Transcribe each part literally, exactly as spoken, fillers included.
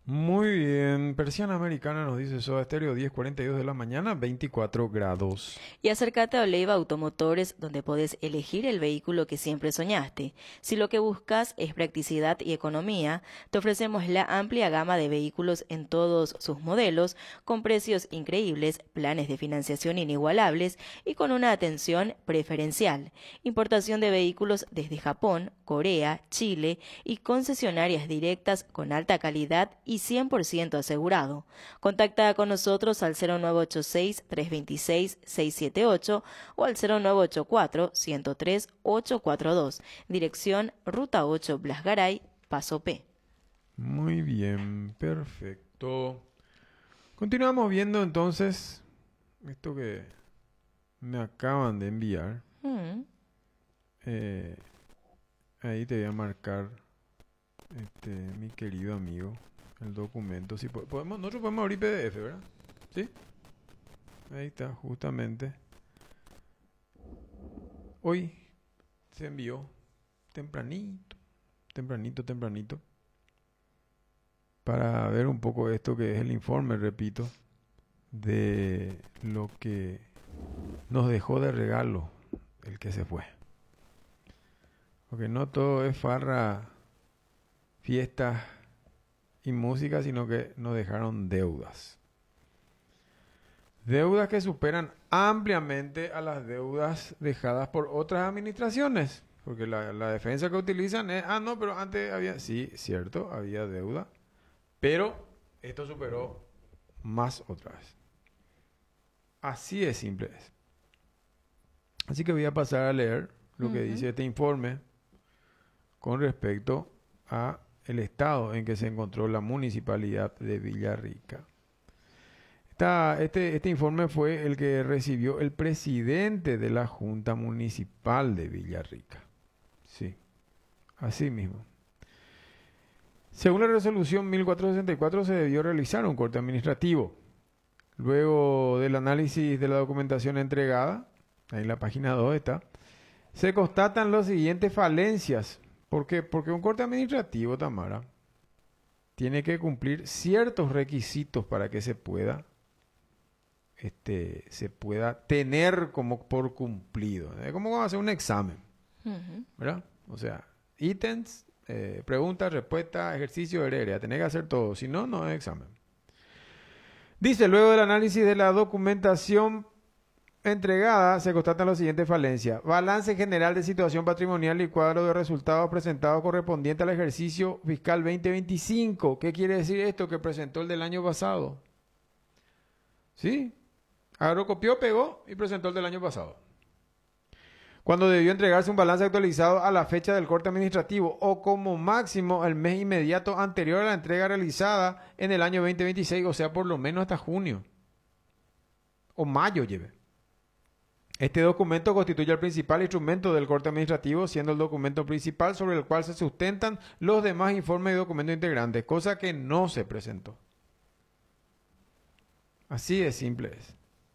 Muy bien, Persiana Americana nos dice Soda Stereo, diez cuarenta y dos de la mañana, veinticuatro grados. Y acércate a Oleiva Automotores, donde podés elegir el vehículo que siempre soñaste. Si lo que buscas es practicidad y economía, te ofrecemos la amplia gama de vehículos en todos sus modelos, con precios increíbles, planes de financiación inigualables y con una atención preferencial. Importación de vehículos desde Japón, Corea, Chile y concesionarias directas con alta calidad y cien por ciento asegurado. Contacta con nosotros al cero nueve ocho seis, tres dos seis, seis siete ocho o al cero nueve ocho cuatro, uno cero tres, ocho cuatro dos. Dirección Ruta ocho Blas Garay, Paso P. Muy bien, perfecto. Continuamos viendo entonces esto que me acaban de enviar. Mm. Eh, ahí te voy a marcar, este, mi querido amigo, el documento. Si po- podemos, nosotros podemos abrir P D F, ¿verdad? ¿Sí? Ahí está, justamente. Hoy se envió tempranito, tempranito, tempranito, para ver un poco esto que es el informe, repito, de lo que nos dejó de regalo el que se fue. Porque no todo es farra, fiestas y música, sino que nos dejaron deudas. Deudas que superan ampliamente a las deudas dejadas por otras administraciones. Porque la, la defensa que utilizan es, ah, no, pero antes había, sí, cierto, había deuda, pero esto superó más otra vez. Así de simple es. Así que voy a pasar a leer lo que Ujú. dice este informe con respecto a el estado en que se encontró la municipalidad de Villarrica. Esta- este, este informe fue el que recibió el presidente de la Junta Municipal de Villarrica. Sí, así mismo. Según la resolución mil cuatrocientos sesenta y cuatro, se debió realizar un corte administrativo. Luego del análisis de la documentación entregada, ahí en la página dos está, se constatan las siguientes falencias. ¿Por qué? Porque un corte administrativo, Tamara, tiene que cumplir ciertos requisitos para que se pueda, este, se pueda tener como por cumplido. Es como cuando hacer un examen, Ujú. ¿verdad? O sea, ítems, eh, preguntas, respuestas, ejercicio, heredia. Tenés que hacer todo, si no, no es examen. Dice, luego del análisis de la documentación entregada, se constatan las siguientes falencias. Balance general de situación patrimonial y cuadro de resultados presentados correspondiente al ejercicio fiscal veinte veinticinco. ¿Qué quiere decir esto? Que presentó el del año pasado. ¿Sí? Agarró, copió, pegó y presentó el del año pasado. Cuando debió entregarse un balance actualizado a la fecha del corte administrativo o como máximo el mes inmediato anterior a la entrega realizada en el año veinte veintiséis, o sea, por lo menos hasta junio o mayo lleve. Este documento constituye el principal instrumento del corte administrativo, siendo el documento principal sobre el cual se sustentan los demás informes y documentos integrantes, cosa que no se presentó. Así de simple es.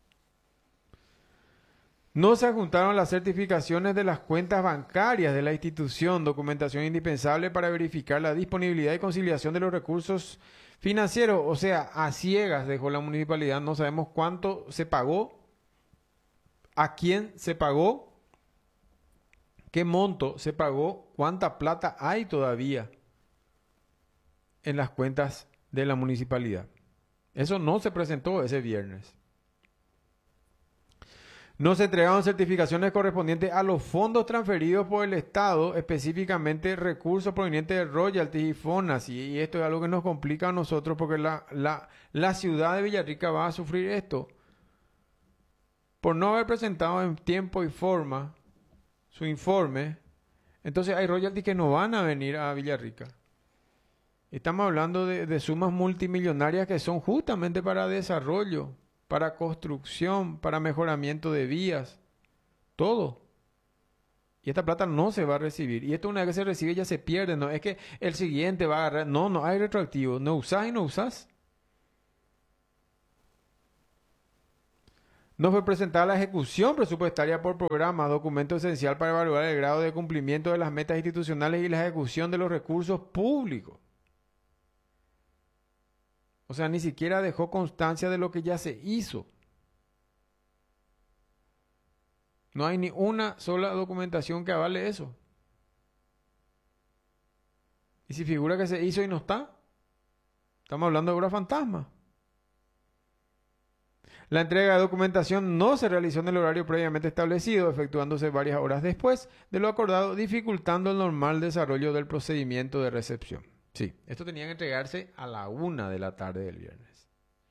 No se adjuntaron las certificaciones de las cuentas bancarias de la institución, documentación indispensable para verificar la disponibilidad y conciliación de los recursos financieros. O sea, a ciegas dejó la municipalidad, no sabemos cuánto se pagó, a quién se pagó, qué monto se pagó, cuánta plata hay todavía en las cuentas de la municipalidad. Eso no se presentó ese viernes. No se entregaron certificaciones correspondientes a los fondos transferidos por el Estado, específicamente recursos provenientes de royalties y fonas. Y, y esto es algo que nos complica a nosotros porque la, la, la ciudad de Villarrica va a sufrir esto. Por no haber presentado en tiempo y forma su informe, entonces hay royalties que no van a venir a Villarrica. Estamos hablando de, de sumas multimillonarias que son justamente para desarrollo, para construcción, para mejoramiento de vías, todo. Y esta plata no se va a recibir. Y esto una vez que se recibe ya se pierde. No es que el siguiente va a agarrar. No, no hay retroactivo. No usás y no usás. No fue presentada la ejecución presupuestaria por programa, documento esencial para evaluar el grado de cumplimiento de las metas institucionales y la ejecución de los recursos públicos. O sea, ni siquiera dejó constancia de lo que ya se hizo. No hay ni una sola documentación que avale eso. Y si figura que se hizo y no está, estamos hablando de obra fantasma. La entrega de documentación no se realizó en el horario previamente establecido, efectuándose varias horas después de lo acordado, dificultando el normal desarrollo del procedimiento de recepción. Sí, esto tenía que entregarse a la una de la tarde del viernes.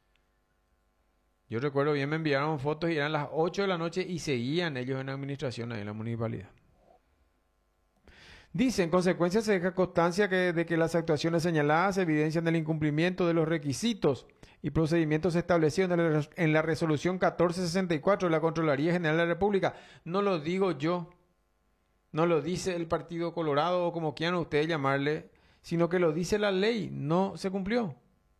Yo recuerdo bien, me enviaron fotos y eran las ocho de la noche y seguían ellos en administración ahí en la municipalidad. Dice, en consecuencia se deja constancia que, de que las actuaciones señaladas evidencian el incumplimiento de los requisitos y procedimientos establecidos en la, en la resolución catorce sesenta y cuatro de la Contraloría General de la República. No lo digo yo, no lo dice el Partido Colorado o como quieran ustedes llamarle, sino que lo dice la ley, no se cumplió.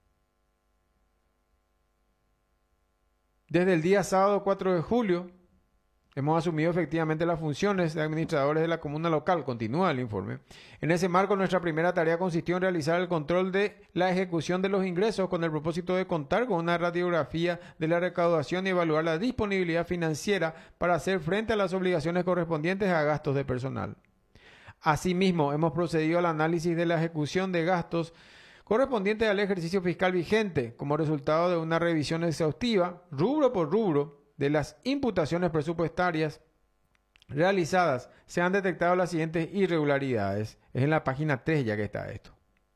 Desde el día sábado cuatro de julio, hemos asumido efectivamente las funciones de administradores de la comuna local, continúa el informe. En ese marco, nuestra primera tarea consistió en realizar el control de la ejecución de los ingresos con el propósito de contar con una radiografía de la recaudación y evaluar la disponibilidad financiera para hacer frente a las obligaciones correspondientes a gastos de personal. Asimismo, hemos procedido al análisis de la ejecución de gastos correspondientes al ejercicio fiscal vigente, como resultado de una revisión exhaustiva, rubro por rubro, de las imputaciones presupuestarias realizadas. Se han detectado las siguientes irregularidades. Es en la página tres ya que está esto.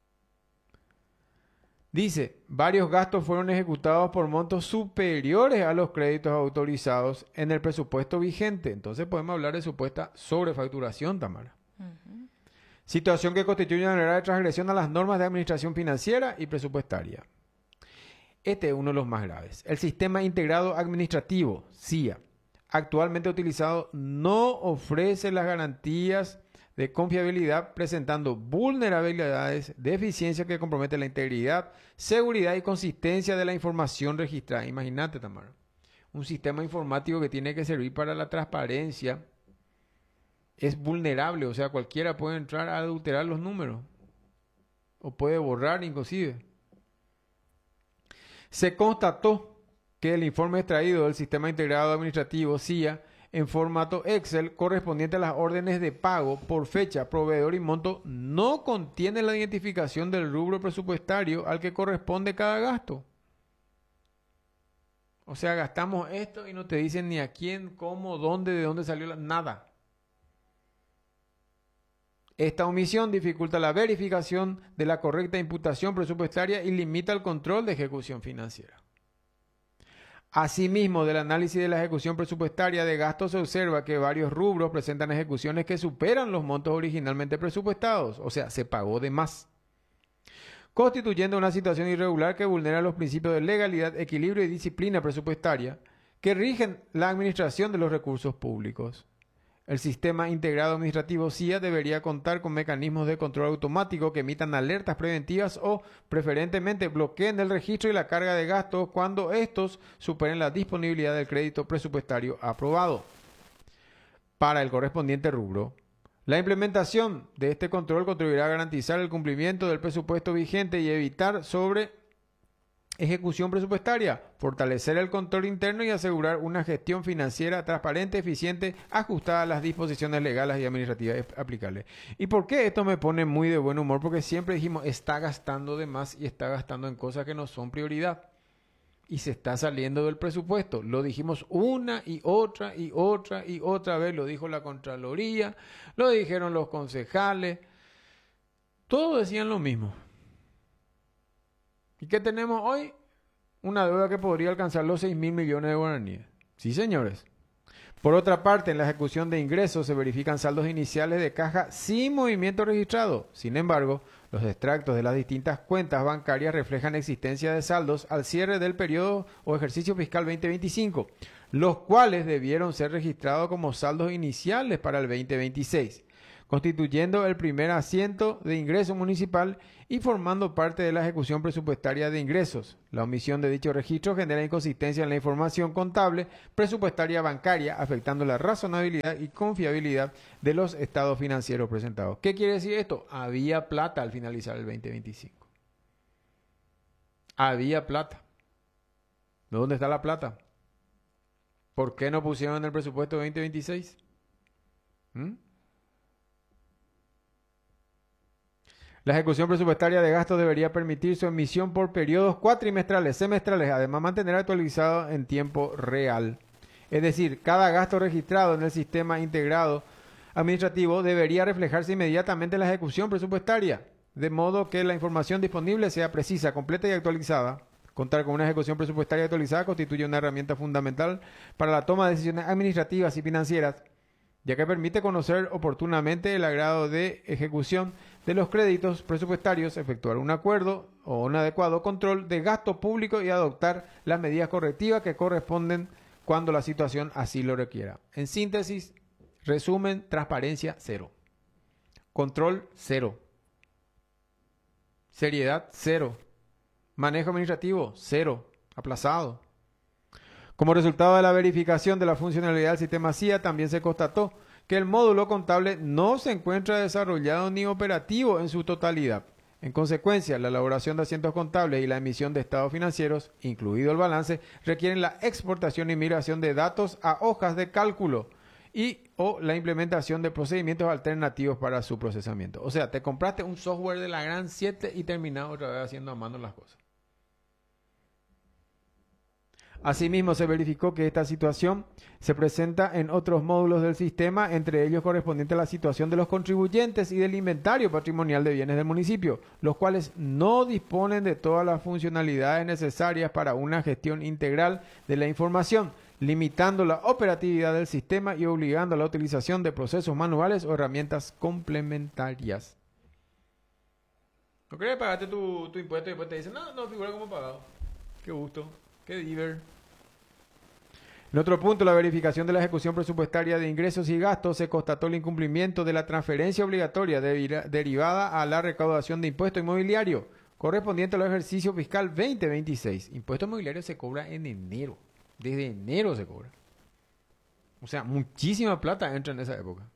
Dice, varios gastos fueron ejecutados por montos superiores a los créditos autorizados en el presupuesto vigente. Entonces podemos hablar de supuesta sobrefacturación, Tamara. Uh-huh. Situación que constituye una grave transgresión a las normas de administración financiera y presupuestaria. Este es uno de los más graves. El Sistema Integrado Administrativo, S I A, actualmente utilizado, no ofrece las garantías de confiabilidad, presentando vulnerabilidades, deficiencias que comprometen la integridad, seguridad y consistencia de la información registrada. Imagínate, Tamara, un sistema informático que tiene que servir para la transparencia es vulnerable, o sea, cualquiera puede entrar a adulterar los números o puede borrar inclusive. Se constató que el informe extraído del Sistema Integrado Administrativo S I A en formato Excel correspondiente a las órdenes de pago por fecha, proveedor y monto no contiene la identificación del rubro presupuestario al que corresponde cada gasto. O sea, gastamos esto y no te dicen ni a quién, cómo, dónde, de dónde salió la... nada. Esta omisión dificulta la verificación de la correcta imputación presupuestaria y limita el control de ejecución financiera. Asimismo, del análisis de la ejecución presupuestaria de gastos se observa que varios rubros presentan ejecuciones que superan los montos originalmente presupuestados, o sea, se pagó de más, constituyendo una situación irregular que vulnera los principios de legalidad, equilibrio y disciplina presupuestaria que rigen la administración de los recursos públicos. El Sistema Integrado Administrativo S I A debería contar con mecanismos de control automático que emitan alertas preventivas o, preferentemente, bloqueen el registro y la carga de gastos cuando estos superen la disponibilidad del crédito presupuestario aprobado para el correspondiente rubro. La implementación de este control contribuirá a garantizar el cumplimiento del presupuesto vigente y evitar sobre ejecución presupuestaria, fortalecer el control interno y asegurar una gestión financiera transparente, eficiente, ajustada a las disposiciones legales y administrativas aplicables. ¿Y por qué esto me pone muy de buen humor? Porque siempre dijimos, está gastando de más y está gastando en cosas que no son prioridad. Y se está saliendo del presupuesto. Lo dijimos una y otra y otra y otra vez. Lo dijo la Contraloría, lo dijeron los concejales. Todos decían lo mismo. ¿Y qué tenemos hoy? Una deuda que podría alcanzar los seis mil millones de guaraníes. Sí, señores. Por otra parte, en la ejecución de ingresos se verifican saldos iniciales de caja sin movimiento registrado. Sin embargo, los extractos de las distintas cuentas bancarias reflejan existencia de saldos al cierre del periodo o ejercicio fiscal veinte veinticinco, los cuales debieron ser registrados como saldos iniciales para el veinte veintiséis. Constituyendo el primer asiento de ingreso municipal y formando parte de la ejecución presupuestaria de ingresos. La omisión de dicho registro genera inconsistencia en la información contable presupuestaria bancaria, afectando la razonabilidad y confiabilidad de los estados financieros presentados. ¿Qué quiere decir esto? Había plata al finalizar el veinte veinticinco. Había plata. ¿De dónde está la plata? ¿Por qué no pusieron en el presupuesto veinte veintiséis? ¿Mm? La ejecución presupuestaria de gastos debería permitir su emisión por periodos cuatrimestrales, semestrales, además mantener actualizado en tiempo real. Es decir, cada gasto registrado en el sistema integrado administrativo debería reflejarse inmediatamente en la ejecución presupuestaria, de modo que la información disponible sea precisa, completa y actualizada. Contar con una ejecución presupuestaria actualizada constituye una herramienta fundamental para la toma de decisiones administrativas y financieras, ya que permite conocer oportunamente el grado de ejecución de los créditos presupuestarios, efectuar un acuerdo o un adecuado control de gasto público y adoptar las medidas correctivas que corresponden cuando la situación así lo requiera. En síntesis, resumen, transparencia cero. Control cero. Seriedad cero. Manejo administrativo cero. Aplazado. Como resultado de la verificación de la funcionalidad del sistema C I A, también se constató que el módulo contable no se encuentra desarrollado ni operativo en su totalidad. En consecuencia, la elaboración de asientos contables y la emisión de estados financieros, incluido el balance, requieren la exportación y migración de datos a hojas de cálculo y o la implementación de procedimientos alternativos para su procesamiento. O sea, te compraste un software de la gran siete y terminás otra vez haciendo a mano las cosas. Asimismo, se verificó que esta situación se presenta en otros módulos del sistema, entre ellos correspondiente a la situación de los contribuyentes y del inventario patrimonial de bienes del municipio, los cuales no disponen de todas las funcionalidades necesarias para una gestión integral de la información, limitando la operatividad del sistema y obligando a la utilización de procesos manuales o herramientas complementarias. ¿No querés pagarte tu, tu impuesto y después te dicen, no, no figura como pagado? Qué gusto, qué diver. En otro punto, la verificación de la ejecución presupuestaria de ingresos y gastos, se constató el incumplimiento de la transferencia obligatoria de, derivada a la recaudación de impuesto inmobiliario correspondiente al ejercicio fiscal veinte veintiséis. Impuesto inmobiliario se cobra en enero. Desde enero se cobra. O sea, muchísima plata entra en esa época.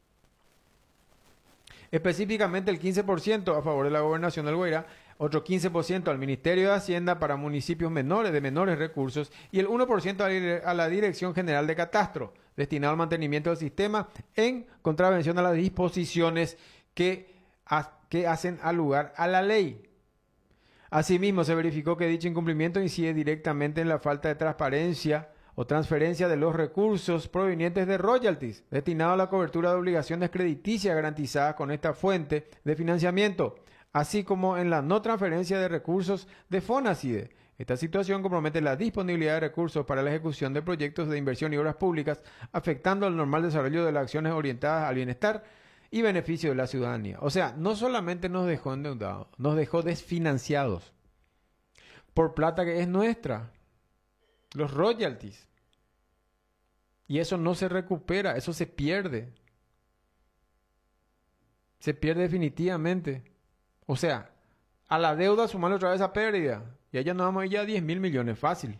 Específicamente el quince por ciento a favor de la gobernación del Guairá, otro quince por ciento al Ministerio de Hacienda para municipios menores de menores recursos y el uno por ciento a la Dirección General de Catastro, destinado al mantenimiento del sistema en contravención a las disposiciones que, que hacen al lugar a la ley. Asimismo, se verificó que dicho incumplimiento incide directamente en la falta de transparencia o transferencia de los recursos provenientes de royalties, destinados a la cobertura de obligaciones crediticias garantizadas con esta fuente de financiamiento, así como en la no transferencia de recursos de FONACIDE. Esta situación compromete la disponibilidad de recursos para la ejecución de proyectos de inversión y obras públicas, afectando al normal desarrollo de las acciones orientadas al bienestar y beneficio de la ciudadanía. O sea, no solamente nos dejó endeudados, nos dejó desfinanciados por plata que es nuestra, los royalties. Y eso no se recupera, eso se pierde. Se pierde definitivamente. O sea, a la deuda sumarle otra vez a pérdida. Y allá nos vamos a ir ya a diez mil millones, fácil.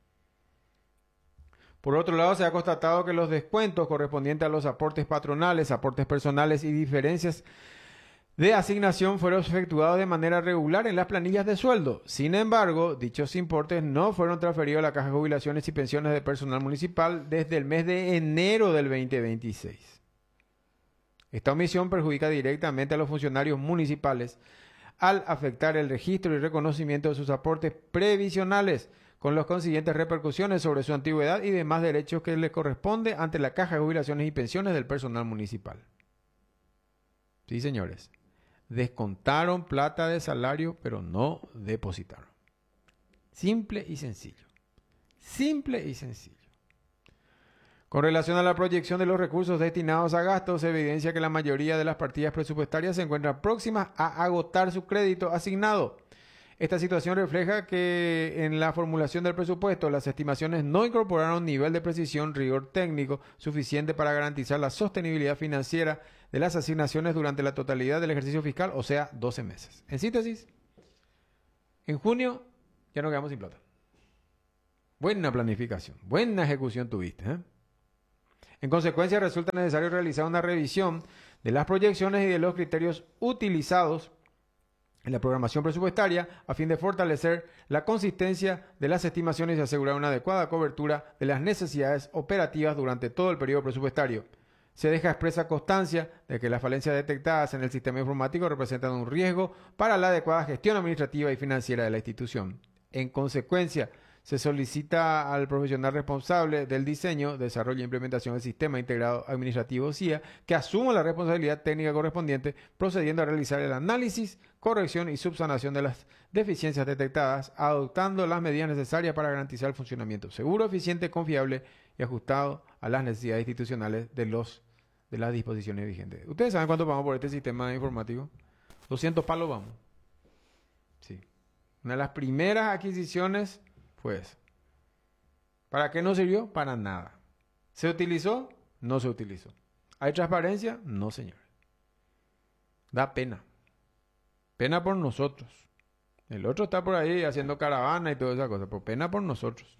Por otro lado, se ha constatado que los descuentos correspondientes a los aportes patronales, aportes personales y diferencias de asignación fueron efectuados de manera regular en las planillas de sueldo. Sin embargo, dichos importes no fueron transferidos a la Caja de Jubilaciones y Pensiones de Personal Municipal desde el mes de enero del veinte veintiséis. Esta omisión perjudica directamente a los funcionarios municipales al afectar el registro y reconocimiento de sus aportes previsionales, con las consiguientes repercusiones sobre su antigüedad y demás derechos que les corresponde ante la Caja de Jubilaciones y Pensiones del Personal Municipal. Sí, señores. Descontaron plata de salario, pero no depositaron. Simple y sencillo. Simple y sencillo. Con relación a la proyección de los recursos destinados a gastos, se evidencia que la mayoría de las partidas presupuestarias se encuentran próximas a agotar su crédito asignado. Esta situación refleja que en la formulación del presupuesto las estimaciones no incorporaron un nivel de precisión, rigor técnico suficiente para garantizar la sostenibilidad financiera de las asignaciones durante la totalidad del ejercicio fiscal, o sea, doce meses. En síntesis, en junio ya nos quedamos sin plata. Buena planificación, buena ejecución tuviste, ¿eh? En consecuencia, resulta necesario realizar una revisión de las proyecciones y de los criterios utilizados en la programación presupuestaria a fin de fortalecer la consistencia de las estimaciones y asegurar una adecuada cobertura de las necesidades operativas durante todo el periodo presupuestario. Se deja expresa constancia de que las falencias detectadas en el sistema informático representan un riesgo para la adecuada gestión administrativa y financiera de la institución. En consecuencia, se solicita al profesional responsable del diseño, desarrollo e implementación del Sistema Integrado Administrativo C I A que asuma la responsabilidad técnica correspondiente, procediendo a realizar el análisis, corrección y subsanación de las deficiencias detectadas, adoptando las medidas necesarias para garantizar el funcionamiento seguro, eficiente, confiable y ajustado a las necesidades institucionales de, los, de las disposiciones vigentes. ¿Ustedes saben cuánto pagamos por este sistema informático? doscientos palos vamos. Sí. Una de las primeras adquisiciones fue esa. ¿Para qué no sirvió? Para nada. ¿Se utilizó? No se utilizó. ¿Hay transparencia? No, señor. Da pena. Pena por nosotros. El otro está por ahí haciendo caravana y toda esa cosa, pero pena por nosotros.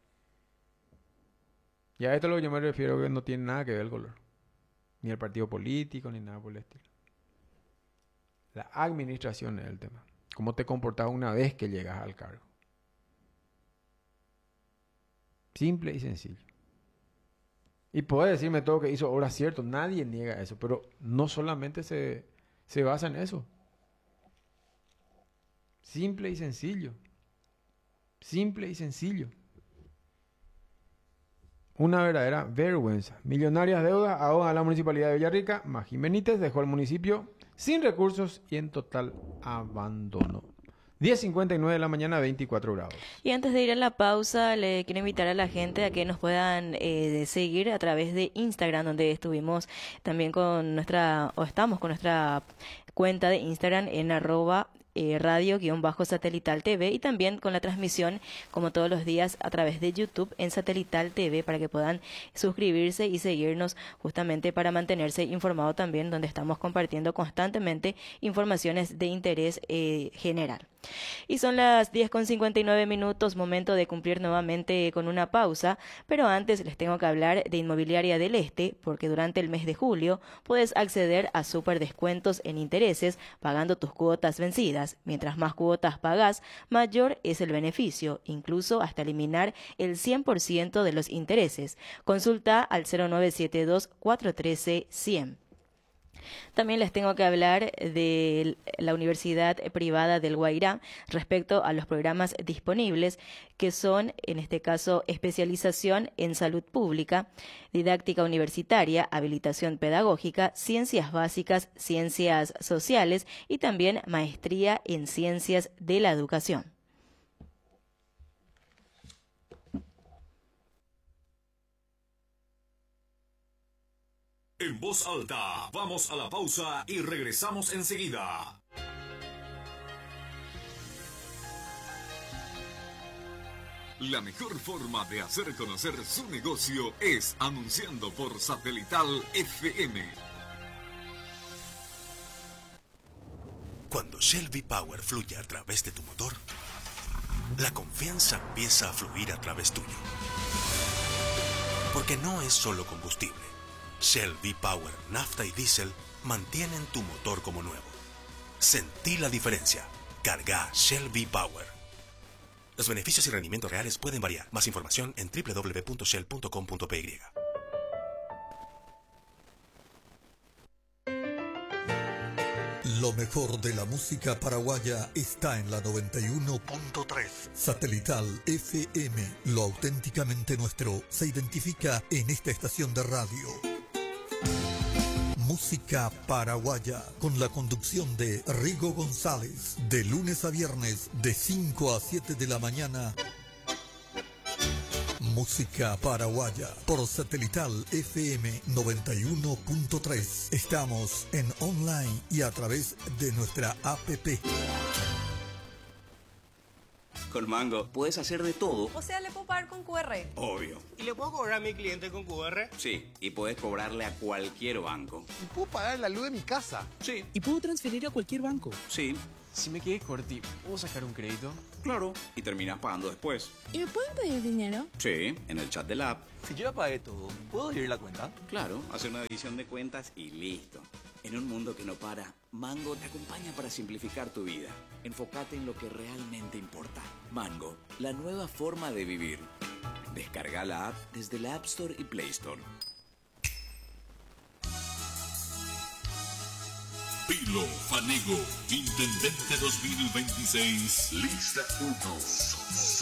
Y a esto es lo que yo me refiero, que no tiene nada que ver el color. Ni el partido político, ni nada por el estilo. La administración es el tema. Cómo te comportas una vez que llegas al cargo. Simple y sencillo. Y puede decirme todo que hizo obra cierto, nadie niega eso, pero no solamente se, se basa en eso. Simple y sencillo. Simple y sencillo. Una verdadera vergüenza. Millonarias deudas ahogan a la Municipalidad de Villarrica. Magín Benítez dejó al municipio sin recursos y en total abandono. diez cincuenta y nueve de la mañana, veinticuatro grados. Y antes de ir a la pausa, le quiero invitar a la gente a que nos puedan eh, seguir a través de Instagram, donde estuvimos también con nuestra, o estamos con nuestra cuenta de Instagram en arroba eh, radio-satelital T V, y también con la transmisión, como todos los días, a través de YouTube en Satelital T V, para que puedan suscribirse y seguirnos justamente para mantenerse informado también, donde estamos compartiendo constantemente informaciones de interés eh, general. Y son las diez con cincuenta y nueve minutos, momento de cumplir nuevamente con una pausa, pero antes les tengo que hablar de Inmobiliaria del Este, porque durante el mes de julio puedes acceder a súper descuentos en intereses pagando tus cuotas vencidas. Mientras más cuotas pagas, mayor es el beneficio, incluso hasta eliminar el cien por ciento de los intereses. Consulta al cero nueve siete dos, cuatro uno tres, cero cero. También les tengo que hablar de la Universidad Privada del Guairá respecto a los programas disponibles, que son, en este caso, especialización en salud pública, didáctica universitaria, habilitación pedagógica, ciencias básicas, ciencias sociales y también maestría en ciencias de la educación. En voz alta, vamos a la pausa y regresamos enseguida. La mejor forma de hacer conocer su negocio es anunciando por Satelital F M. Cuando Shell V-Power fluye a través de tu motor, la confianza empieza a fluir a través tuyo. Porque no es solo combustible. Shell V-Power, nafta y diésel mantienen tu motor como nuevo. Sentí la diferencia. Carga Shell V-Power. Los beneficios y rendimientos reales pueden variar. Más información en doble u doble u doble u punto shell punto com punto p y. Lo mejor de la música paraguaya está en la noventa y uno punto tres. Satelital F M. Lo auténticamente nuestro se identifica en esta estación de radio. Música paraguaya, con la conducción de Rigo González, de lunes a viernes, de cinco a siete de la mañana. Música paraguaya, por Satelital F M noventa y uno punto tres. Estamos en online y a través de nuestra app. Con Mango puedes hacer de todo. O sea, ¿le puedo pagar con cu erre? Obvio. ¿Y le puedo cobrar a mi cliente con cu erre? Sí, y puedes cobrarle a cualquier banco. ¿Y puedo pagar la luz de mi casa? Sí. ¿Y puedo transferir a cualquier banco? Sí. Si me quedé corti, ¿puedo sacar un crédito? Claro. Y terminas pagando después. ¿Y me pueden pedir dinero? Sí, en el chat del app. Si yo ya pagué todo, ¿puedo abrir la cuenta? Claro, hacer una división de cuentas y listo. En un mundo que no para, Mango te acompaña para simplificar tu vida. Enfócate en lo que realmente importa. Mango, la nueva forma de vivir. Descarga la app desde la App Store y Play Store. Pilo Fanego, Intendente dos mil veintiséis, lista uno.